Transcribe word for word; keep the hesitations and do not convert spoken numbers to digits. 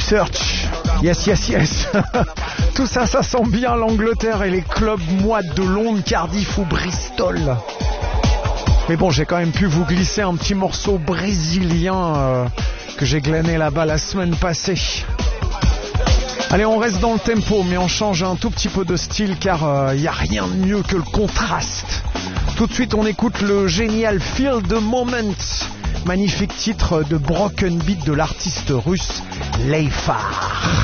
Search. Yes, yes, yes. Tout ça, ça sent bien l'Angleterre et les clubs moites de Londres, Cardiff ou Bristol. Mais bon, j'ai quand même pu vous glisser un petit morceau brésilien euh, que j'ai glané là-bas la semaine passée. Allez, on reste dans le tempo, mais on change un tout petit peu de style car il euh, n'y a rien de mieux que le contraste. Tout de suite, on écoute le génial Feel the Moment, magnifique titre de Broken Beat de l'artiste russe Leifar.